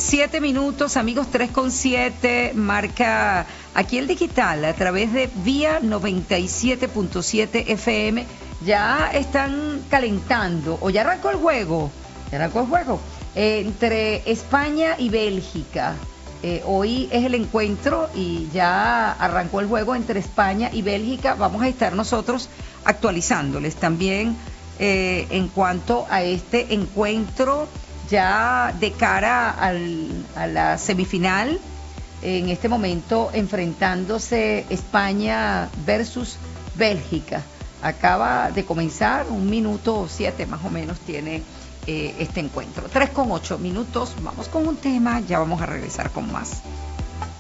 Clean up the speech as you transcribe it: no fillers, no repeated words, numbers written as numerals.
7 minutos, amigos, 3:07, marca aquí el digital a través de Vía 97.7 FM. Ya están calentando, o ya arrancó el juego, entre España y Bélgica. Hoy es el encuentro y ya arrancó el juego entre España y Bélgica. Vamos a estar nosotros actualizándoles también en cuanto a este encuentro ya de cara a la semifinal. En este momento enfrentándose España versus Bélgica. Acaba de comenzar, 1:07 más o menos tiene este encuentro. 3:08 minutos, vamos con un tema, ya vamos a regresar con más.